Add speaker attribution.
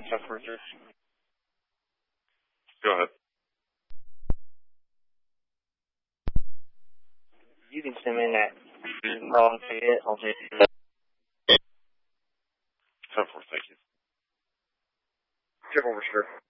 Speaker 1: Go ahead.
Speaker 2: You can send me that wrong fit. I'll just...
Speaker 1: 10-4, thank you.
Speaker 2: Chip over, sure.